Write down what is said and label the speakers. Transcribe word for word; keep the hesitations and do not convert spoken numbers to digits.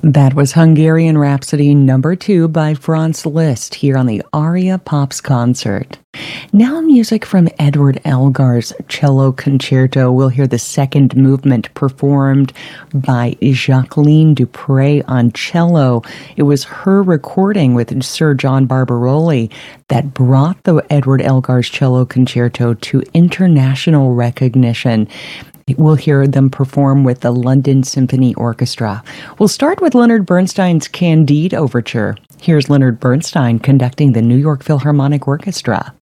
Speaker 1: That was Hungarian Rhapsody number two by Franz Liszt here on the Aria Pops concert. Now music from Edward Elgar's Cello Concerto. We'll hear the second movement performed by Jacqueline Dupre on cello. It was her recording with Sir John Barbaroli that brought the Edward Elgar's Cello Concerto to international recognition. We'll hear them perform with the London Symphony Orchestra. We'll start with Leonard Bernstein's Candide Overture. Here's Leonard Bernstein conducting the New York Philharmonic Orchestra.